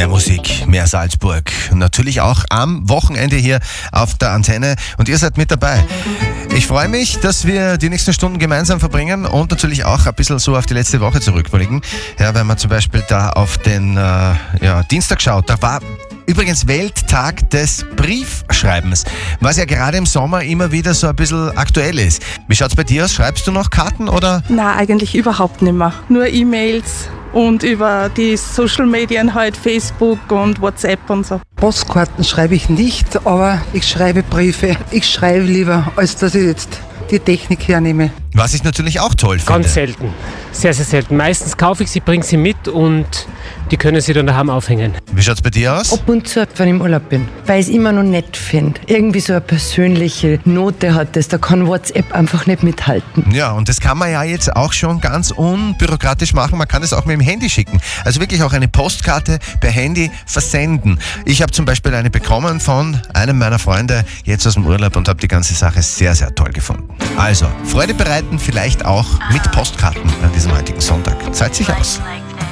Mehr Musik, mehr Salzburg. Und natürlich auch am Wochenende hier auf der Antenne. Und ihr seid mit dabei. Ich freue mich, dass wir die nächsten Stunden gemeinsam verbringen und natürlich auch ein bisschen so auf die letzte Woche zurückblicken. Ja, wenn man zum Beispiel da auf den Dienstag schaut, da war übrigens Welttag des Briefschreibens, was ja gerade im Sommer immer wieder so ein bisschen aktuell ist. Wie schaut's bei dir aus? Schreibst du noch Karten oder? Nein, eigentlich überhaupt nicht mehr. Nur E-Mails und über die Social Medien halt, Facebook und WhatsApp und so. Postkarten schreibe ich nicht, aber ich schreibe Briefe. Ich schreibe lieber, als dass ich jetzt die Technik hernehme. Was ich natürlich auch toll finde. Ganz selten. Sehr, sehr selten. Meistens kaufe ich sie, bringe sie mit und die können sie dann daheim aufhängen. Wie schaut's bei dir aus? Ab und zu, wenn ich im Urlaub bin, weil ich es immer noch nett finde. Irgendwie so eine persönliche Note hat das, da kann WhatsApp einfach nicht mithalten. Ja, und das kann man ja jetzt auch schon ganz unbürokratisch machen. Man kann es auch mit dem Handy schicken. Also wirklich auch eine Postkarte per Handy versenden. Ich habe zum Beispiel eine bekommen von einem meiner Freunde jetzt aus dem Urlaub und habe die ganze Sache sehr, sehr toll gefunden. Also, Freude bereiten vielleicht auch mit Postkarten an diesem heutigen Sonntag. Zahlt sich aus.